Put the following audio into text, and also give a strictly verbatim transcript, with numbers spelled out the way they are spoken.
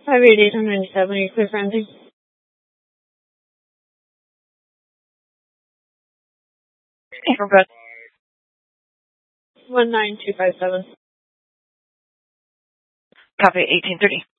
five eighty-eight ninety-seven, are you clear for ending? Robot. one nine two five seven. Copy, eighteen thirty.